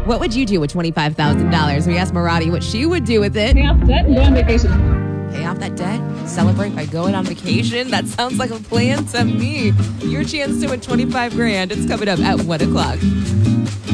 What would you do with $25,000? We asked Marati what she would do with it. Pay off debt and go on vacation. Pay off that debt, celebrate by going on vacation. That sounds like a plan to me. Your chance to win $25,000. It's coming up at 1 o'clock.